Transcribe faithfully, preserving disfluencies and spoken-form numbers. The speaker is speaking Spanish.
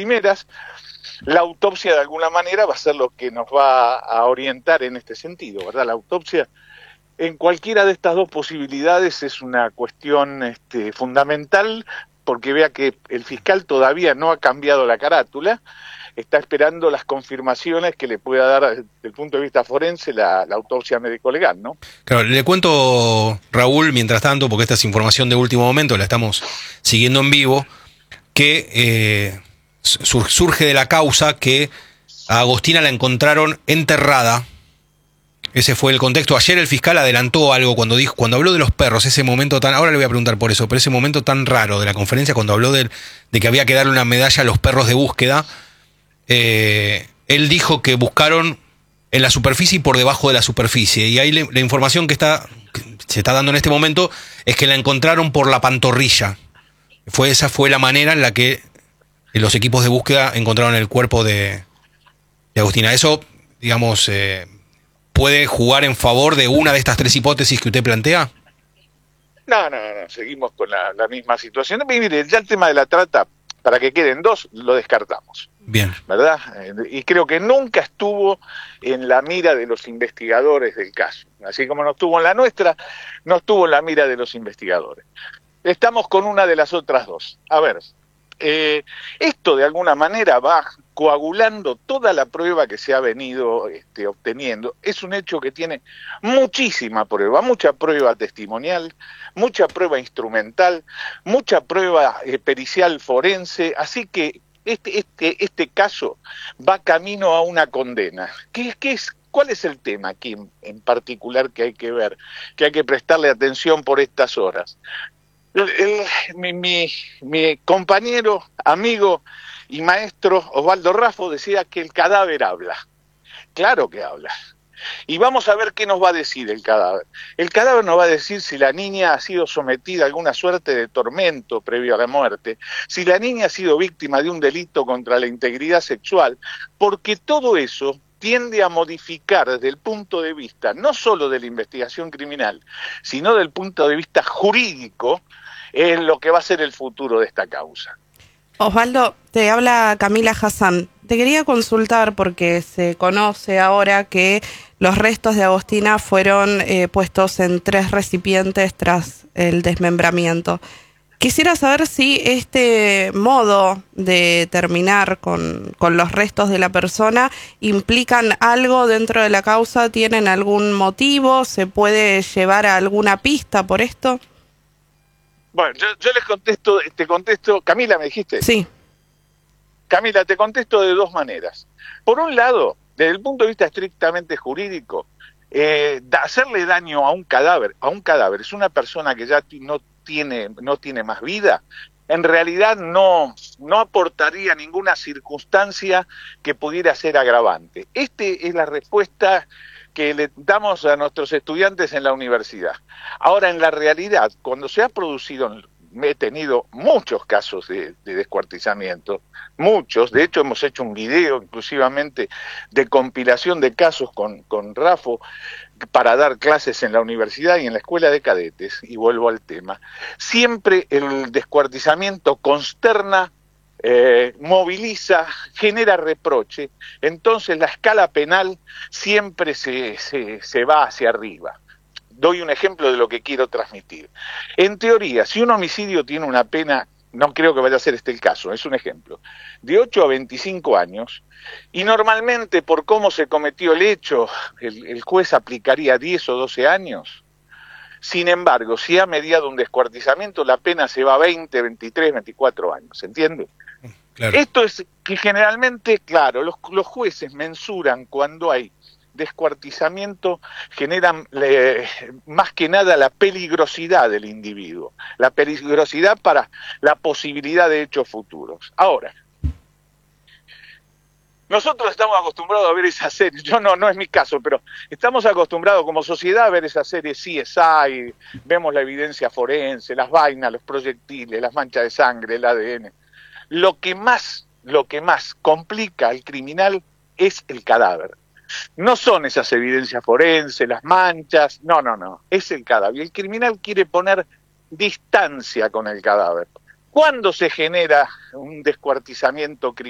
primeras, la autopsia de alguna manera va a ser lo que nos va a orientar en este sentido, ¿verdad? La autopsia en cualquiera de estas dos posibilidades es una cuestión este, fundamental, porque vea que el fiscal todavía no ha cambiado la carátula, está esperando las confirmaciones que le pueda dar desde el punto de vista forense la, la autopsia médico-legal, ¿no? Claro, le cuento, Raúl, mientras tanto, porque esta es información de último momento, la estamos siguiendo en vivo, que eh, sur- surge de la causa que a Agostina la encontraron enterrada. Ese fue el contexto. Ayer el fiscal adelantó algo cuando dijo, cuando habló de los perros, ese momento tan, ahora le voy a preguntar por eso, pero ese momento tan raro de la conferencia, cuando habló de, de que había que darle una medalla a los perros de búsqueda, eh, él dijo que buscaron en la superficie y por debajo de la superficie. Y ahí le, la información que está que se está dando en este momento es que la encontraron por la pantorrilla. Fue, esa fue la manera en la que los equipos de búsqueda encontraron el cuerpo de, de Agostina. Eso, digamos, eh, ¿puede jugar en favor de una de estas tres hipótesis que usted plantea? No, no, no, seguimos con la, la misma situación. Mire, ya el tema de la trata, para que queden dos, lo descartamos. Bien. ¿Verdad? Y creo que nunca estuvo en la mira de los investigadores del caso. Así como no estuvo en la nuestra, no estuvo en la mira de los investigadores. Estamos con una de las otras dos. A ver, eh, esto de alguna manera va coagulando toda la prueba que se ha venido este, obteniendo. Es un hecho que tiene muchísima prueba, mucha prueba testimonial, mucha prueba instrumental, mucha prueba eh, pericial forense, así que Este, este, este caso va camino a una condena. ¿Qué, qué es, ¿Cuál es el tema aquí en, en particular que hay que ver, que hay que prestarle atención por estas horas? El, el, mi, mi, mi compañero, amigo y maestro Osvaldo Raffo decía que el cadáver habla. Claro que habla. Y vamos a ver qué nos va a decir el cadáver. El cadáver nos va a decir si la niña ha sido sometida a alguna suerte de tormento previo a la muerte, si la niña ha sido víctima de un delito contra la integridad sexual, porque todo eso tiende a modificar desde el punto de vista no solo de la investigación criminal, sino del punto de vista jurídico, en lo que va a ser el futuro de esta causa. Osvaldo, te habla Camila Hassan. Te quería consultar porque se conoce ahora que los restos de Agostina fueron eh, puestos en tres recipientes tras el desmembramiento. Quisiera saber si este modo de terminar con, con los restos de la persona implican algo dentro de la causa, ¿tienen algún motivo? ¿Se puede llevar a alguna pista por esto? Bueno, yo, yo les contesto, te contesto, Camila, ¿me dijiste? Sí. Camila, te contesto de dos maneras. Por un lado, desde el punto de vista estrictamente jurídico, eh, da, hacerle daño a un cadáver, a un cadáver, es una persona que ya no tiene, no tiene más vida, en realidad no, no aportaría ninguna circunstancia que pudiera ser agravante. Esta es la respuesta que le damos a nuestros estudiantes en la universidad. Ahora, en la realidad, cuando se ha producido, he tenido muchos casos de, de descuartizamiento, muchos, de hecho hemos hecho un video inclusivamente de compilación de casos con, con Rafo para dar clases en la universidad y en la escuela de cadetes, y vuelvo al tema, siempre el descuartizamiento consterna, Eh, moviliza, genera reproche, entonces la escala penal siempre se, se, se va hacia arriba. Doy un ejemplo de lo que quiero transmitir. En teoría, si un homicidio tiene una pena, no creo que vaya a ser este el caso, es un ejemplo, de ocho a veinticinco años, y normalmente por cómo se cometió el hecho, el, el juez aplicaría diez o doce años. Sin embargo, si ha mediado un descuartizamiento, la pena se va a veinte, veintitrés, veinticuatro años, ¿se entiende? Claro. Esto es que generalmente, claro, los, los jueces mensuran cuando hay descuartizamiento, generan eh, más que nada la peligrosidad del individuo, la peligrosidad para la posibilidad de hechos futuros. Ahora, nosotros estamos acostumbrados a ver esas series, yo no, no es mi caso, pero estamos acostumbrados como sociedad a ver esas series C S I, vemos la evidencia forense, las vainas, los proyectiles, las manchas de sangre, el A D N. Lo que más, lo que más complica al criminal es el cadáver. No son esas evidencias forenses, las manchas, no, no, no, es el cadáver. Y el criminal quiere poner distancia con el cadáver. ¿Cuándo se genera un descuartizamiento criminal?